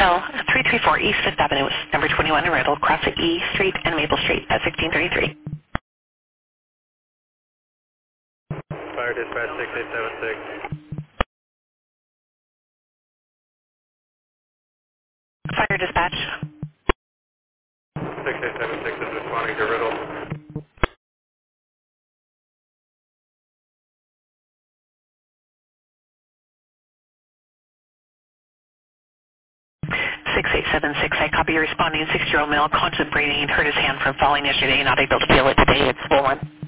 Hotel, 334 East 5th Avenue, number 21 in Riddle, across the E Street and Maple Street at 1633. Fire dispatch 6876. Fire dispatch. 6876 is responding to Riddle. 6876, I copy your responding 6-year-old male contemplating hurt his hand from falling yesterday, not able to feel it today. It's swollen.